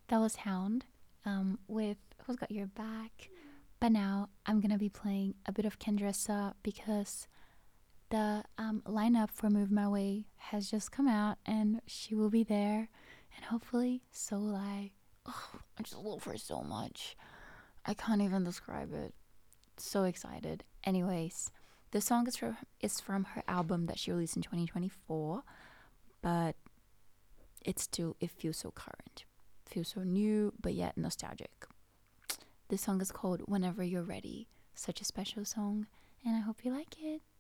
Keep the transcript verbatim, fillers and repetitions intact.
That was Hound um, with Who's Got Your Back. But now I'm gonna be playing a bit of Kendressa because the um, lineup for Move My Way has just come out and she will be there. And hopefully, so will I. Oh, I just love her so much. I can't even describe it. So excited. Anyways, the song is from, is from her album that she released in twenty twenty-four, but it's still, it feels so current. It feels so new, but yet nostalgic. This song is called Whenever You're Ready. Such a special song, and I hope you like it.